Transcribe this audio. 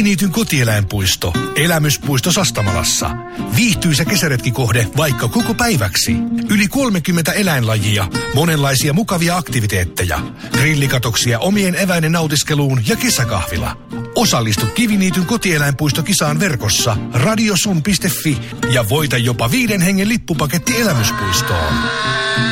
Kiviniityn kotieläinpuisto. Elämyspuisto Sastamalassa. Viihtyisä kesäretkikohde vaikka koko päiväksi. Yli 30 eläinlajia, monenlaisia mukavia aktiviteetteja. Grillikatoksia omien eväiden nautiskeluun ja kesäkahvila. Osallistu Kiviniityn kotieläinpuistokisaan verkossa radiosun.fi ja voita jopa 5 hengen lippupaketti elämyspuistoon.